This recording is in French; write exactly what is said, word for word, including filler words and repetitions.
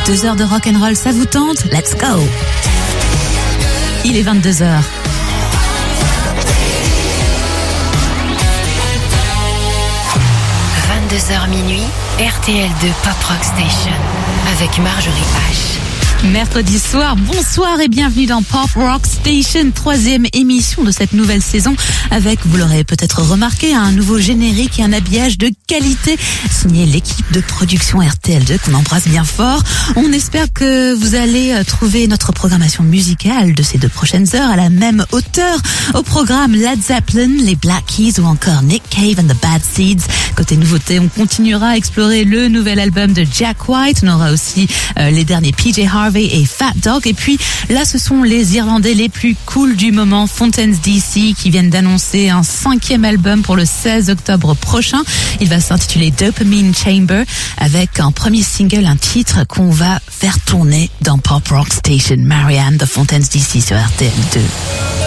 Deux heures de rock'n'roll, ça vous tente? Let's go! Il est vingt-deux heures. vingt-deux heures minuit, R T L deux Pop Rock Station avec Marjorie H. Mercredi soir, bonsoir et bienvenue dans Pop Rock Station, troisième émission de cette nouvelle saison avec, vous l'aurez peut-être remarqué, un nouveau générique et un habillage de qualité signé l'équipe de production R T L deux qu'on embrasse bien fort. On espère que vous allez trouver notre programmation musicale de ces deux prochaines heures à la même hauteur. Au programme Led Zeppelin, les Black Keys ou encore Nick Cave and the Bad Seeds. Côté nouveauté, on continuera à explorer le nouvel album de Jack White. On aura aussi euh, les derniers P J Harvey et Fat Dog. Et puis là, ce sont les Irlandais les plus cool du moment, Fountains D C, qui viennent d'annoncer un cinquième album pour le seize octobre prochain. Il va s'intituler Dopamine Chamber, avec un premier single, un titre qu'on va faire tourner dans Pop Rock Station. Marianne de Fountains D C sur R T L deux.